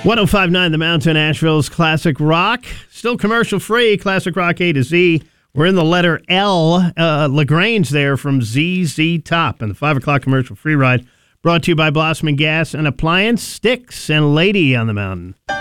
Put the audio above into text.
105.9 The Mountain, Asheville's Classic Rock. Still commercial free, Classic Rock A to Z. We're in the letter L. LaGrange there from ZZ Top. And the 5 o'clock commercial free ride brought to you by Blossoming Gas and Appliance, Sticks, and Lady on the Mountain.